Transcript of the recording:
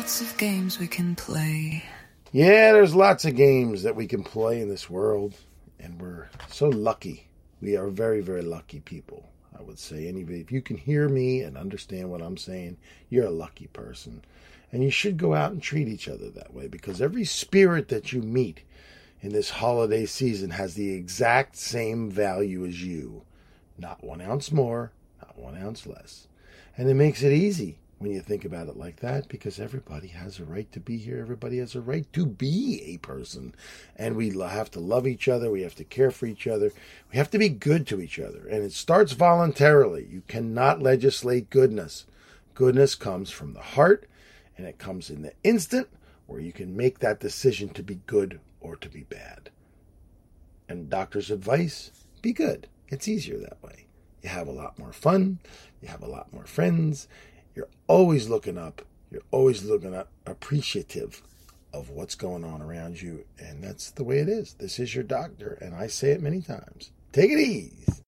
lots of games we can play. Yeah, there's lots of games that we can play in this world, and we're so lucky. We are very, very lucky people, I would say. Anybody, if you can hear me and understand what I'm saying, you're a lucky person. And you should go out and treat each other that way, because every spirit that you meet in this holiday season has the exact same value as you. Not 1 ounce more, not 1 ounce less. And it makes it easy when you think about it like that, because everybody has a right to be here. Everybody has a right to be a person. And we have to love each other. We have to care for each other. We have to be good to each other. And it starts voluntarily. You cannot legislate goodness. Goodness comes from the heart, and it comes in the instant where you can make that decision to be good or to be bad. And doctor's advice, be good. It's easier that way. You have a lot more fun. You have a lot more friends. You're always looking up. You're always looking up, appreciative of what's going on around you. And that's the way it is. This is your doctor, and I say it many times. Take it easy.